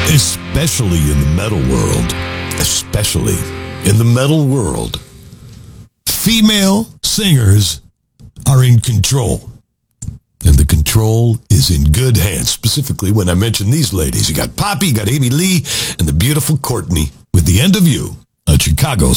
Especially in the metal world. Especially in the metal world. Female singers are in control. And the control is in good hands. Specifically when I mention these ladies. You got Poppy, you got Amy Lee, and the beautiful Courtney with The End of You on Chicago's